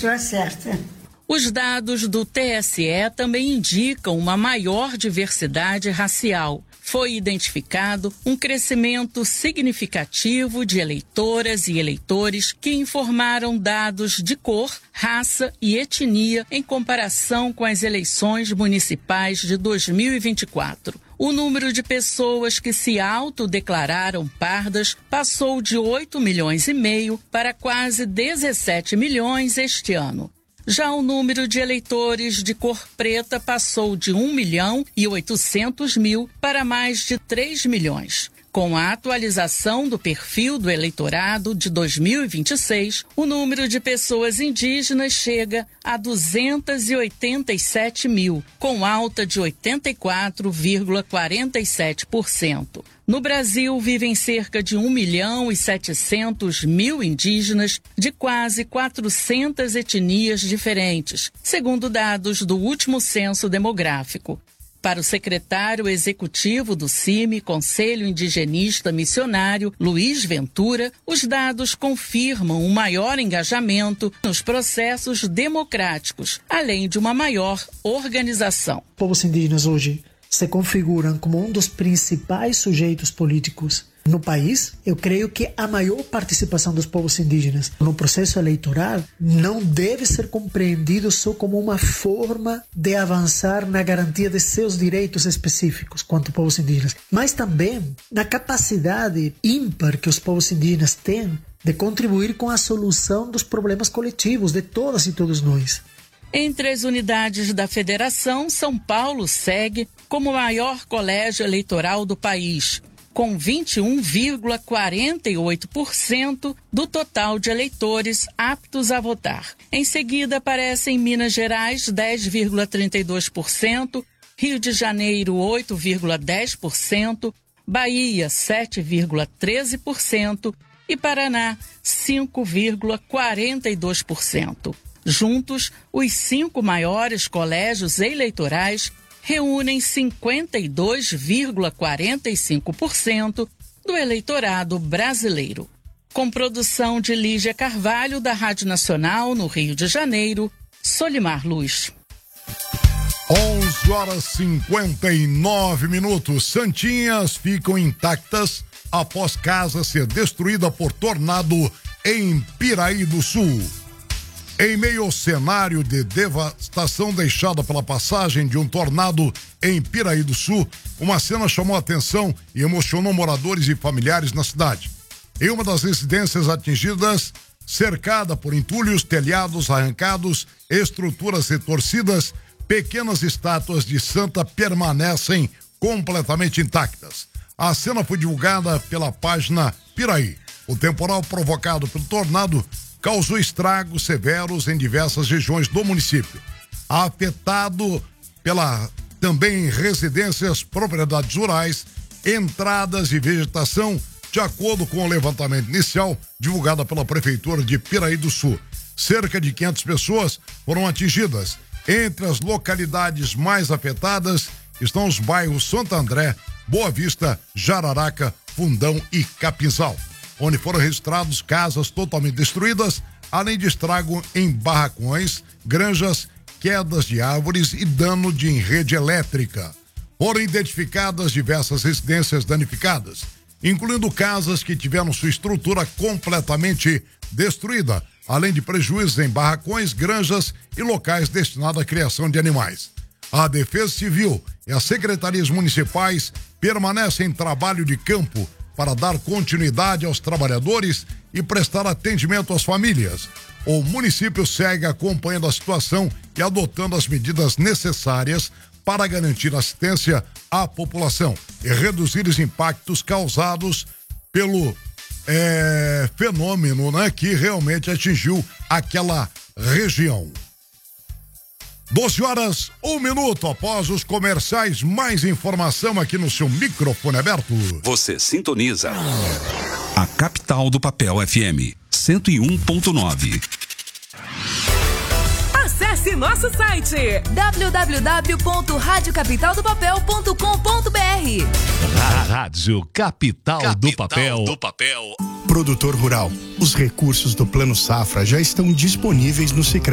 Isso é certo. Os dados do TSE também indicam uma maior diversidade racial. Foi identificado um crescimento significativo de eleitoras e eleitores que informaram dados de cor, raça e etnia em comparação com as eleições municipais de 2024. O número de pessoas que se autodeclararam pardas passou de 8,5 milhões para quase 17 milhões este ano. Já o número de eleitores de cor preta passou de 1.800.000 para mais de 3 milhões. Com a atualização do perfil do eleitorado de 2026, o número de pessoas indígenas chega a 287 mil, com alta de 84,47%. No Brasil, vivem cerca de 1.700.000 indígenas de quase 400 etnias diferentes, segundo dados do último censo demográfico. Para o secretário executivo do CIMI, Conselho Indigenista Missionário, Luiz Ventura, os dados confirmam um maior engajamento nos processos democráticos, além de uma maior organização. Povos indígenas hoje se configuram como um dos principais sujeitos políticos no país. Eu creio que a maior participação dos povos indígenas no processo eleitoral não deve ser compreendido só como uma forma de avançar na garantia de seus direitos específicos quanto povos indígenas, mas também na capacidade ímpar que os povos indígenas têm de contribuir com a solução dos problemas coletivos de todas e todos nós. Entre as unidades da federação, São Paulo segue como o maior colégio eleitoral do país, com 21,48% do total de eleitores aptos a votar. Em seguida, aparecem Minas Gerais, 10,32%, Rio de Janeiro, 8,10%, Bahia, 7,13% e Paraná, 5,42%. Juntos, os 5 maiores colégios eleitorais reúnem 52,45% do eleitorado brasileiro. Com produção de Lígia Carvalho, da Rádio Nacional, no Rio de Janeiro, Solimar Luz. 11h59. Santinhas ficam intactas após casa ser destruída por tornado em Piraí do Sul. Em meio ao cenário de devastação deixada pela passagem de um tornado em Piraí do Sul, uma cena chamou a atenção e emocionou moradores e familiares na cidade. Em uma das residências atingidas, cercada por entulhos, telhados arrancados, estruturas retorcidas, pequenas estátuas de santa permanecem completamente intactas. A cena foi divulgada pela página Piraí. O temporal provocado pelo tornado causou estragos severos em diversas regiões do município. Afetado pela também residências, propriedades rurais, entradas e vegetação, de acordo com o levantamento inicial divulgado pela Prefeitura de Piraí do Sul. Cerca de 500 pessoas foram atingidas. Entre as localidades mais afetadas estão os bairros Santo André, Boa Vista, Jararaca, Fundão e Capinzal, onde foram registrados casas totalmente destruídas, além de estrago em barracões, granjas, quedas de árvores e dano de rede elétrica. Foram identificadas diversas residências danificadas, incluindo casas que tiveram sua estrutura completamente destruída, além de prejuízos em barracões, granjas e locais destinados à criação de animais. A Defesa Civil e as secretarias municipais permanecem em trabalho de campo para dar continuidade aos trabalhadores e prestar atendimento às famílias. O município segue acompanhando a situação e adotando as medidas necessárias para garantir assistência à população e reduzir os impactos causados pelo fenômeno, que realmente atingiu aquela região. 12h01 após os comerciais, mais informação aqui no seu microfone aberto. Você sintoniza a Capital do Papel FM 101.9. Acesse nosso site www.radiocapitaldopapel.com.br. Rádio Capital do Papel. Produtor rural, os recursos do Plano Safra já estão disponíveis no Sicredi.